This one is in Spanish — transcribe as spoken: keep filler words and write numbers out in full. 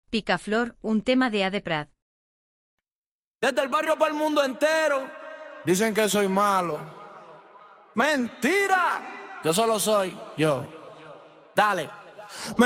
Picaflor, un tema de Ade Prat. Desde el barrio para el mundo entero dicen que soy malo. ¡Mentira! Yo solo soy yo. Dale.